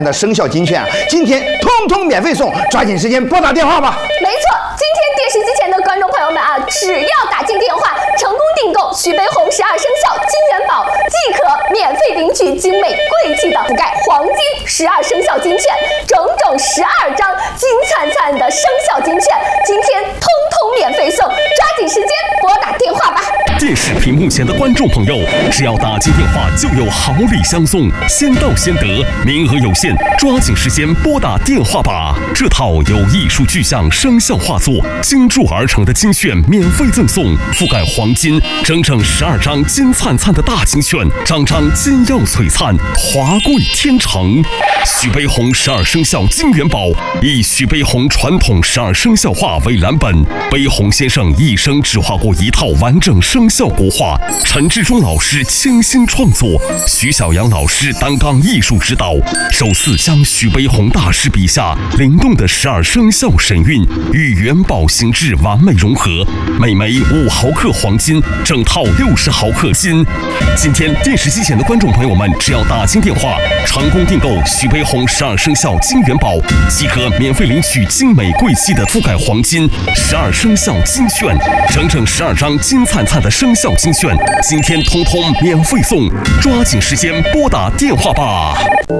的生肖金券啊，今天通通免费送，抓紧时间拨打电话吧。 没错，今天电视机前的观众朋友们啊，只要打进电话，成功订购徐悲鸿12生肖金元宝，即可免费领取精美贵气的覆盖黄金12生肖金券，整12张金灿灿的生肖金券，今天通通免费送，抓紧时间拨打电话吧。 电视屏幕前的观众朋友，只要打进电话就有好礼相送，先到先得，名额有限，抓紧时间拨打电话吧。这套由艺术具象生肖画作精铸而成的金券免费赠送，覆盖黄金，整12张金灿灿的大金券，张张金耀璀璨，华贵天成。徐悲鸿12生肖金元宝以徐悲鸿传统12生肖画为蓝本，悲鸿先生一生只画过一套完整生肖国画，陈志忠老师倾心创作，徐小阳老师担纲艺术指导，首次将徐悲鸿大师笔下灵动的12生肖神韵与元宝形制完美融合，每枚5毫克黄金，整套60毫克金。今天电视机前的观众朋友们，只要打进电话，成功订购徐悲鸿12生肖金元宝，即可免费领取精美贵气的覆盖黄金12生肖金券，整12张金灿灿的生肖金券，今天通通免费送，抓紧时间拨打电话吧。